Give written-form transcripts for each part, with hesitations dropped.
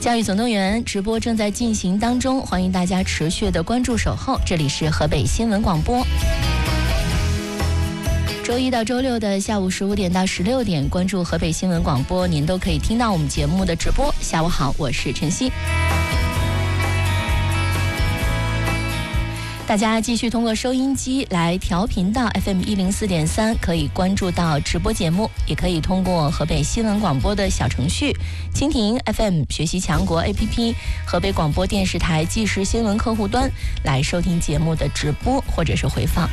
教育总动员直播正在进行当中，欢迎大家持续的关注守候。这里是河北新闻广播，周一到周六的下午15点到16点，关注河北新闻广播，您都可以听到我们节目的直播。下午好，我是晨曦。大家继续通过收音机来调频到 FM104.3，可以关注到直播节目，也可以通过河北新闻广播的小程序、蜻蜓 FM 学习强国 APP、河北广播电视台即时新闻客户端来收听节目的直播或者是回放。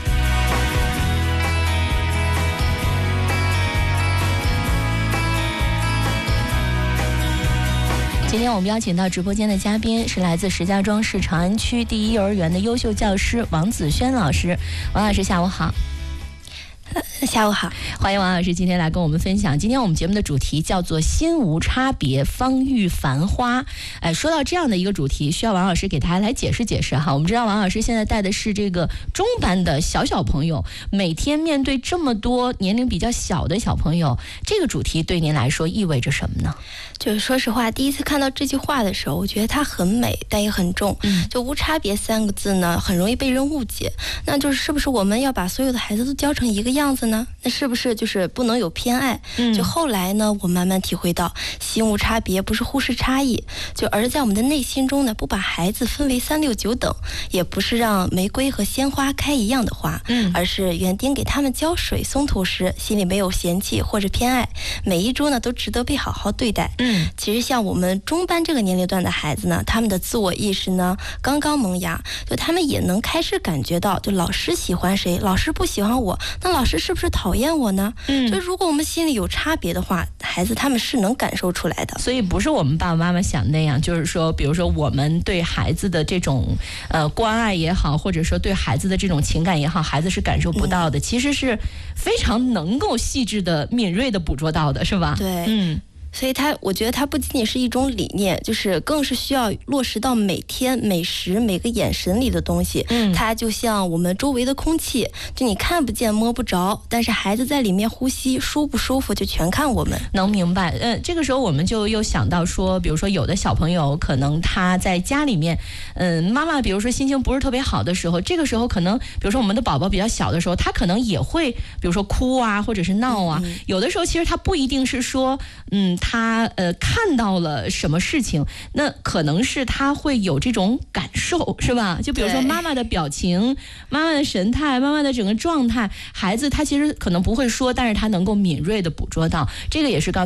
今天我们邀请到直播间的嘉宾是来自石家庄市长安区第一幼儿园的优秀教师王子轩老师。王老师下午好。 下午好， 欢迎王老师今天来跟我们分享。今天我们节目的主题叫做心无差别，方遇繁花。说到这样的一个主题，需要王老师给大家来解释解释哈。我们知道王老师现在带的是这个中班的小朋友，每天面对这么多年龄比较小的小朋友，这个主题对您来说意味着什么呢？ 就是说实话，第一次看到这句话的时候，我觉得它很美，但也很重。就无差别3个字呢，很容易被人误解。那是不是我们要把所有的孩子都教成一个样子呢？那是不是就是不能有偏爱？就后来呢，我慢慢体会到，心无差别不是忽视差异，而在我们的内心中呢，不把孩子分为3、6、9等，也不是让玫瑰和鲜花开一样的花，而是园丁给他们浇水松土时，心里没有嫌弃或者偏爱，每一株呢都值得被好好对待。其实像我们中班这个年龄段的孩子呢，他们的自我意识呢刚刚萌芽，他们也能开始感觉到，老师喜欢谁，老师不喜欢我，那老师是不是讨厌我呢？如果我们心里有差别的话，孩子他们是能感受出来的。 所以不是我们爸爸妈妈想那样，就是说比如说我们对孩子的这种关爱也好，或者说对孩子的这种情感也好，孩子是感受不到的，其实是非常能够细致的敏锐的捕捉到的，是吧？ 对，所以我觉得它不仅仅是一种理念，更是需要落实到每天每时每个眼神里的东西。它就像我们周围的空气，你看不见摸不着，但是孩子在里面呼吸，舒不舒服就全看我们。 能明白。这个时候我们就又想到说，比如说有的小朋友可能他在家里面，妈妈比如说心情不是特别好的时候，这个时候可能比如说我们的宝宝比较小的时候，他可能也会比如说哭啊，或者是闹啊。有的时候其实他不一定是说他看到了什么事情，那可能是他会有这种感受，是吧？就比如说妈妈的表情、妈妈的神态、妈妈的整个状态，孩子他其实可能不会说，但是他能够敏锐的捕捉到。这个也是刚